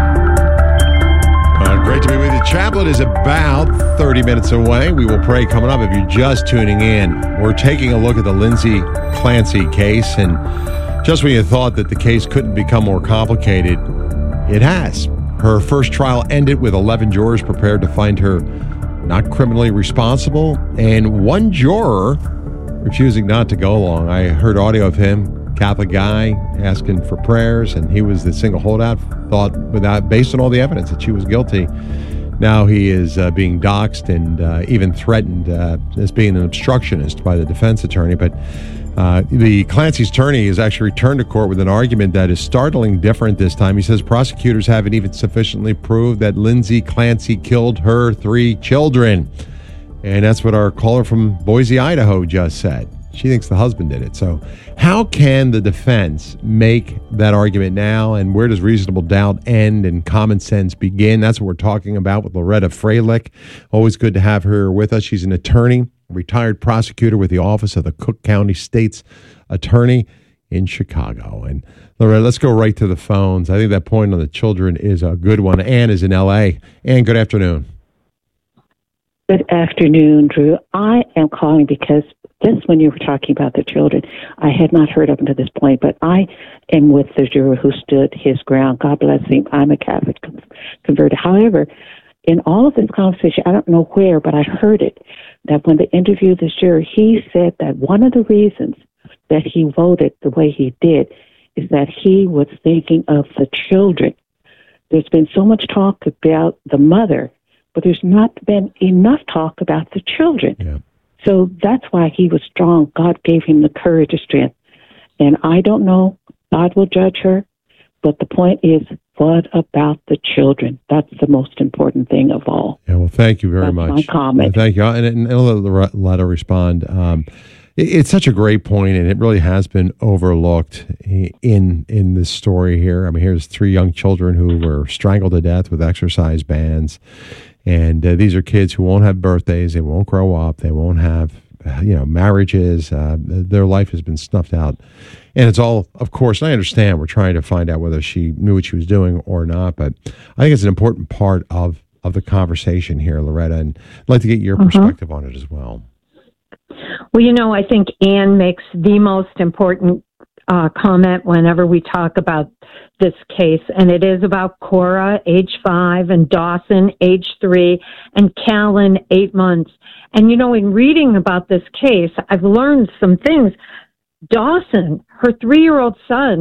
Uh, great to be with you. Chaplet is about thirty minutes away. We will pray coming up. If you're just tuning in, we're taking a look at the Lindsay Clancy case. And just when you thought that the case couldn't become more complicated, it has. Her first trial ended with eleven jurors prepared to find her not criminally responsible, and one juror refusing not to go along. I heard audio of him, Catholic guy, asking for prayers, and he was the single holdout, thought without, based on all the evidence, that she was guilty. Now he is uh, being doxxed and uh, even threatened uh, as being an obstructionist by the defense attorney. But uh, the Clancy's attorney has actually returned to court with an argument that is startling different this time. He says prosecutors haven't even sufficiently proved that Lindsay Clancy killed her three children. And that's what our caller from Boise, Idaho just said. She thinks the husband did it. So how can the defense make that argument now? And where does reasonable doubt end and common sense begin? That's what we're talking about with Loretta Freilich. Always good to have her with us. She's an attorney, retired prosecutor with the Office of the Cook County State's Attorney in Chicago. And Loretta, let's go right to the phones. I think that point on the children is a good one. Ann is in L A. Ann, good afternoon. Good afternoon, Drew. I am calling because just when you were talking about the children, I had not heard up until this point, but I am with the juror who stood his ground. God bless him. I'm a Catholic converted. However, in all of this conversation, I don't know where, but I heard it, that when they interviewed this juror, he said that one of the reasons that he voted the way he did is that he was thinking of the children. There's been so much talk about the mother, but there's not been enough talk about the children. Yeah. So that's why he was strong. God gave him the courage and strength. And I don't know, God will judge her, but the point is, what about the children? That's the most important thing of all. Yeah, well, thank you very That's much. my comment. Thank you. And, and I'll let Loretta respond. Um, it, it's such a great point, and it really has been overlooked in in this story here. I mean, here's three young children who were strangled to death with exercise bands. And uh, these are kids who won't have birthdays. They won't grow up. They won't have, uh, you know, marriages. Uh, their life has been snuffed out. And it's all, of course, and I understand we're trying to find out whether she knew what she was doing or not. But I think it's an important part of, of the conversation here, Loretta. And I'd like to get your Uh-huh. perspective on it as well. Well, you know, I think Ann makes the most important uh, comment whenever we talk about this case, and it is about Cora, age five, and Dawson, age three, and Callan, eight months. And, you know, in reading about this case, I've learned some things. Dawson, her three-year-old son,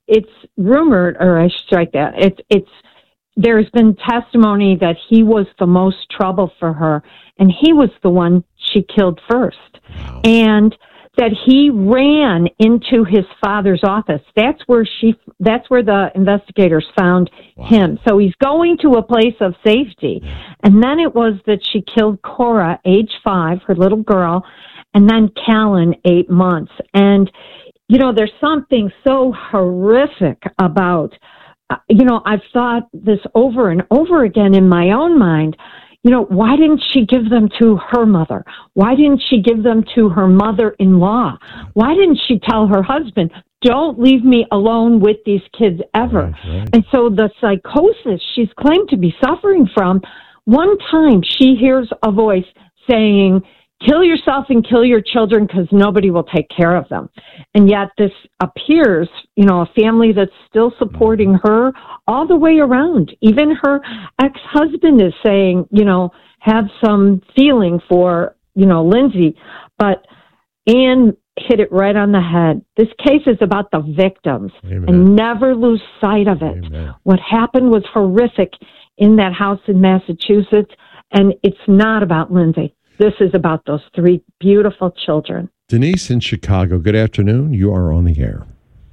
it's rumored, or I should strike that. It's it's there's been testimony that he was the most trouble for her, and he was the one she killed first, wow. and that he ran into his father's office. That's where she. That's where the investigators found wow. him. So he's going to a place of safety, and then it was that she killed Cora, age five, her little girl, and then Callan, eight months. And you know, there's something so horrific about. Uh, you know, I've thought this over and over again in my own mind. You know, why didn't she give them to her mother? Why didn't she give them to her mother-in-law? Why didn't she tell her husband, don't leave me alone with these kids ever? Right, right. And so the psychosis she's claimed to be suffering from, one time she hears a voice saying, kill yourself and kill your children because nobody will take care of them. And yet this appears, you know, a family that's still supporting her all the way around. Even her ex-husband is saying, you know, have some feeling for, you know, Lindsay. But Anne hit it right on the head. This case is about the victims. Amen. And never lose sight of it. Amen. What happened was horrific in that house in Massachusetts, and it's not about Lindsay. This is about those three beautiful children. Denise in Chicago, good afternoon. You are on the air.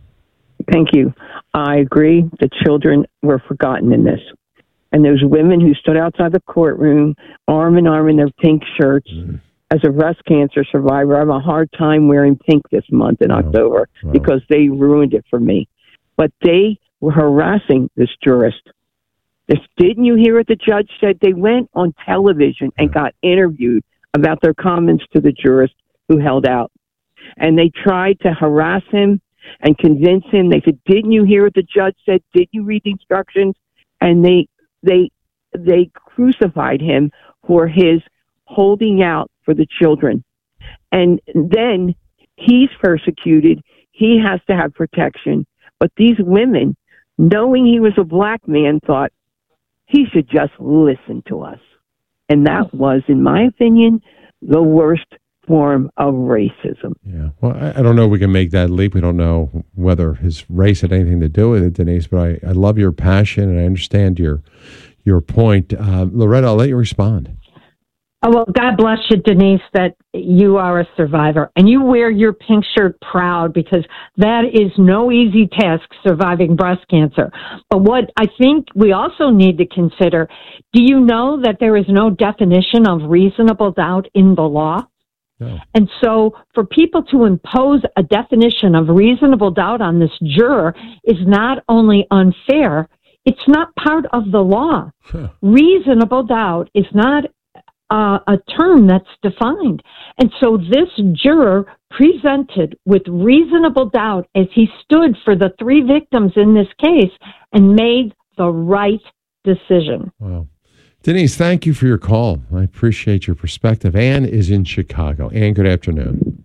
Thank you. I agree. The children were forgotten in this. And those women who stood outside the courtroom, arm in arm in their pink shirts. Mm. As a breast cancer survivor, I have a hard time wearing pink this month in oh. October oh. because they ruined it for me. But they were harassing this jurist. This, didn't you hear what the judge said? They went on television and got interviewed about their comments to the jurist who held out. And they tried to harass him and convince him. They said, didn't you hear what the judge said? Did you read the instructions? And they they they crucified him for his holding out for the children. And then he's persecuted. He has to have protection. But these women, knowing he was a black man, thought he should just listen to us. And that was, in my opinion, the worst form of racism. Yeah. Well, I, I don't know if we can make that leap. We don't know whether his race had anything to do with it, Denise, but I, I love your passion and I understand your your point. Uh, Loretta, I'll let you respond. Oh, well, God bless you, Denise, that you are a survivor and you wear your pink shirt proud, because that is no easy task, surviving breast cancer. But what I think we also need to consider, do you know that there is no definition of reasonable doubt in the law? No. And so for people to impose a definition of reasonable doubt on this juror is not only unfair, it's not part of the law. Huh. Reasonable doubt is not Uh, a term that's defined. And so this juror presented with reasonable doubt as he stood for the three victims in this case and made the right decision. Wow. Denise, thank you for your call. I appreciate your perspective. Anne is in Chicago. Anne, good afternoon.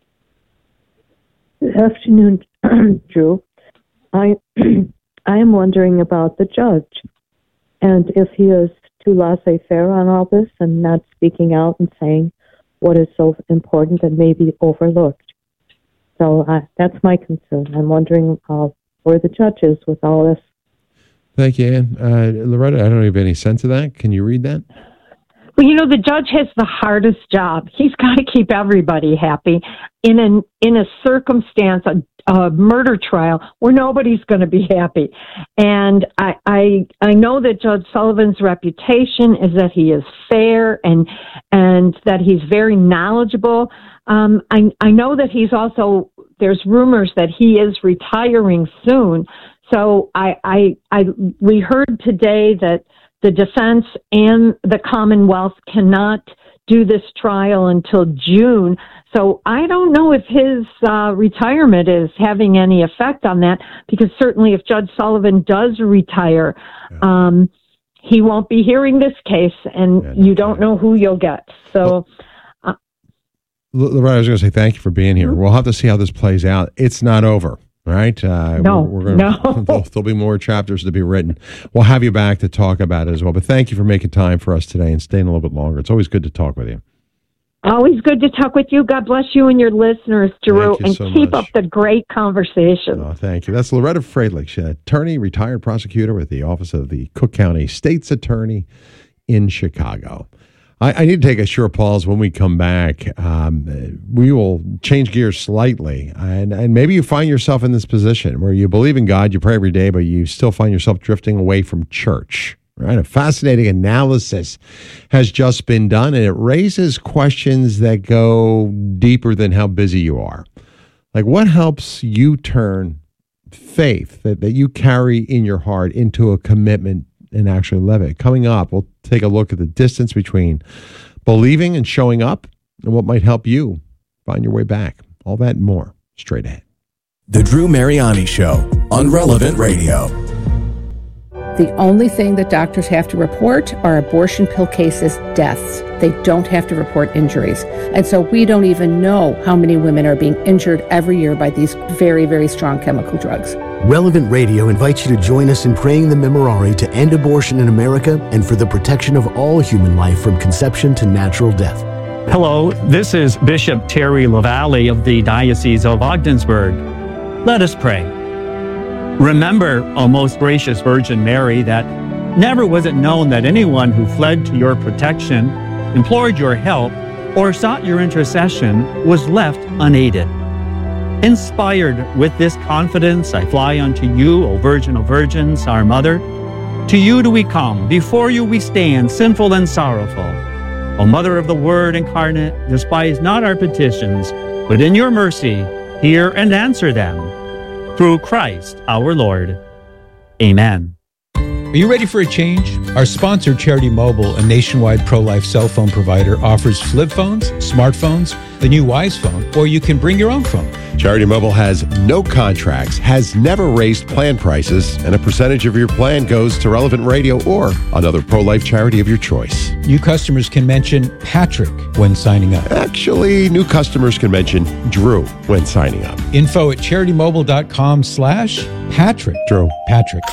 Good afternoon, Drew. I, I am wondering about the judge and if he is too laissez-faire on all this and not speaking out and saying what is so important and maybe overlooked. So uh, that's my concern. I'm wondering uh, where the judge is with all this. Thank you, Ann. Uh, Loretta, I don't have any sense of that. Can you read that? Well, you know, the judge has the hardest job. He's got to keep everybody happy in an in a circumstance, a, a murder trial, where nobody's going to be happy. And I, I I know that Judge Sullivan's reputation is that he is fair and and that he's very knowledgeable. Um, I I know that he's also, there's rumors that he is retiring soon. So I I, I we heard today that the defense and the Commonwealth cannot do this trial until June. So I don't know if his uh, retirement is having any effect on that, because certainly if Judge Sullivan does retire, yeah. um, he won't be hearing this case, and yeah, you don't know who you'll get. So, uh, Loretta, I was going to say thank you for being here. Mm-hmm. We'll have to see how this plays out. It's not over. Right? Uh, no, we're, we're gonna, no. There'll, there'll be more chapters to be written. We'll have you back to talk about it as well. But thank you for making time for us today and staying a little bit longer. It's always good to talk with you. Always good to talk with you. God bless you and your listeners, Drew, you and so keep much. up the great conversation. Oh, thank you. That's Loretta Freilich, attorney, retired prosecutor with the Office of the Cook County State's Attorney in Chicago. I, I need to take a short pause. When we come back, um, we will change gears slightly. And, and maybe you find yourself in this position where you believe in God, you pray every day, but you still find yourself drifting away from church. Right? A fascinating analysis has just been done, and it raises questions that go deeper than how busy you are. Like, what helps you turn faith that, that you carry in your heart into a commitment and actually live it? Coming up, we'll take a look at the distance between believing and showing up and what might help you find your way back. All that and more straight ahead. The Drew Mariani Show on Relevant Radio. The only thing that doctors have to report are abortion pill cases, deaths. They don't have to report injuries. And so we don't even know how many women are being injured every year by these very, very strong chemical drugs. Relevant Radio invites you to join us in praying the Memorare to end abortion in America and for the protection of all human life from conception to natural death. Hello, this is Bishop Terry LaValle of the Diocese of Ogdensburg. Let us pray. Remember, O most gracious Virgin Mary, that never was it known that anyone who fled to your protection, implored your help, or sought your intercession was left unaided. Inspired with this confidence, I fly unto you, O Virgin of Virgins, our Mother. To you do we come, before you we stand, sinful and sorrowful. O Mother of the Word incarnate, despise not our petitions, but in your mercy hear and answer them. Through Christ our Lord. Amen. Are you ready for a change? Our sponsor, Charity Mobile, a nationwide pro-life cell phone provider, offers flip phones, smartphones, the new Wise phone, or you can bring your own phone. Charity Mobile has no contracts, has never raised plan prices, and a percentage of your plan goes to Relevant Radio or another pro-life charity of your choice. New customers can mention Patrick when signing up. Actually, new customers can mention Drew when signing up. Info at charitymobile.com slash Patrick. Drew. Patrick.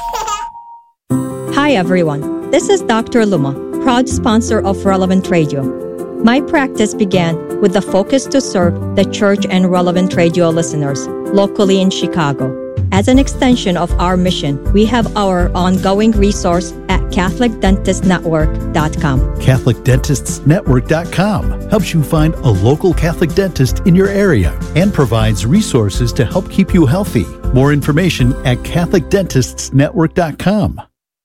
Hi, everyone. This is Doctor Luma, proud sponsor of Relevant Radio. My practice began with the focus to serve the church and Relevant Radio listeners locally in Chicago. As an extension of our mission, we have our ongoing resource at Catholic Dentist Network dot com. Catholic Dentists Network dot com helps you find a local Catholic dentist in your area and provides resources to help keep you healthy. More information at Catholic Dentists Network dot com.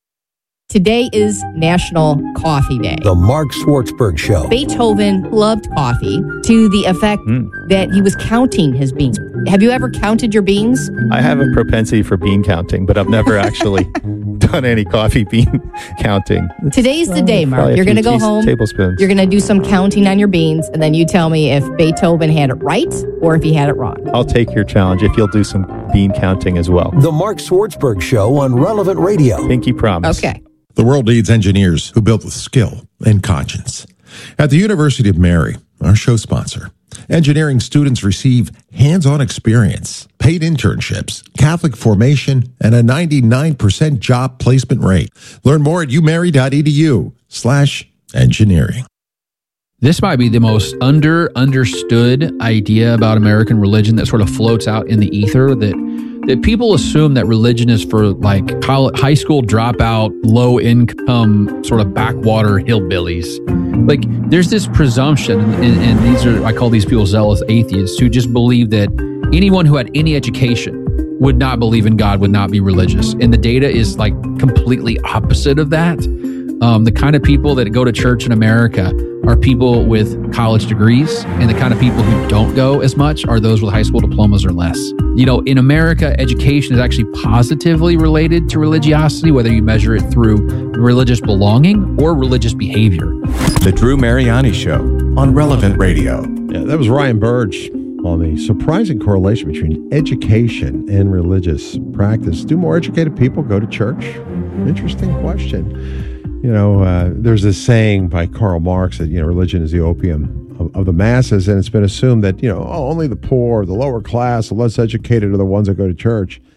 Today is National Coffee Day. The Mark Schwartzberg Show. Beethoven loved coffee to the effect mm. that he was counting his beans. Have you ever counted your beans? I have a propensity for bean counting, but I've never actually done any coffee bean counting. Today's the day, Mark. You're going to go home. Tablespoons. You're going to do some counting on your beans, and then you tell me if Beethoven had it right or if he had it wrong. I'll take your challenge if you'll do some bean counting as well. The Mark Schwartzberg Show on Relevant Radio. Pinky promise. Okay. The world needs engineers who build with skill and conscience. At the University of Mary, our show sponsor, engineering students receive hands-on experience, paid internships, Catholic formation, and a ninety-nine percent job placement rate. Learn more at umary.edu slash engineering. This might be the most under understood idea about American religion that sort of floats out in the ether, that that people assume that religion is for like college, high school dropout, low income, sort of backwater hillbillies. Like there's this presumption, and, and these are, I call these people zealous atheists, who just believe that anyone who had any education would not believe in God, would not be religious. And the data is like completely opposite of that. Um, the kind of people that go to church in America are people with college degrees, and the kind of people who don't go as much are those with high school diplomas or less. You know, in America, education is actually positively related to religiosity, whether you measure it through religious belonging or religious behavior. The Drew Mariani Show on Relevant Radio. Yeah, that was Ryan Burge on the surprising correlation between education and religious practice. Do more educated people go to church? Interesting question. You know, uh, there's this saying by Karl Marx that, you know, religion is the opium of, of the masses, and it's been assumed that, you know, oh, only the poor, the lower class, the less educated are the ones that go to church.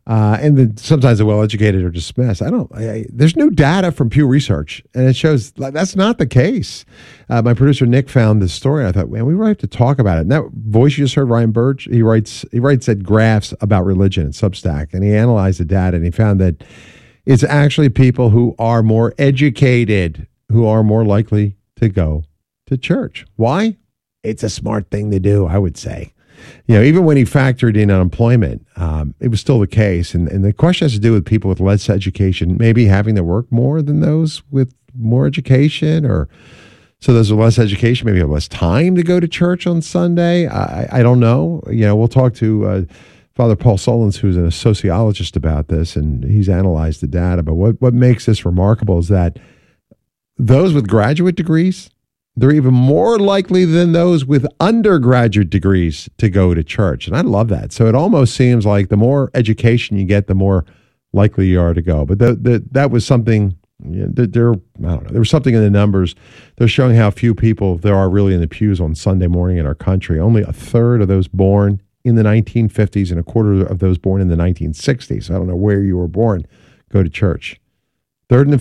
Uh, and then sometimes the well-educated are dismissed. I don't. I, there's new data from Pew Research, and it shows like, that's not the case. Uh, my producer Nick found this story, and I thought, man, we really have to talk about it. And that voice you just heard, Ryan Birch, he writes he writes at graphs about religion in Substack, and he analyzed the data, and he found that it's actually people who are more educated who are more likely to go to church. Why? It's a smart thing to do, I would say. You know, even when he factored in unemployment, um, it was still the case. And, and the question has to do with people with less education, maybe having to work more than those with more education, or so those with less education maybe have less time to go to church on Sunday. I, I don't know. You know, we'll talk to uh, Father Paul Solons, who's a sociologist, about this, and he's analyzed the data. But what, what makes this remarkable is that those with graduate degrees, they're even more likely than those with undergraduate degrees to go to church. And I love that. So it almost seems like the more education you get, the more likely you are to go. But the, the, that was something, you know, there, I don't know, there was something in the numbers. They're showing how few people there are really in the pews on Sunday morning in our country. Only a third of those born in the nineteen fifties and a quarter of those born in the nineteen sixties. I don't know where you were born, go to church. Third and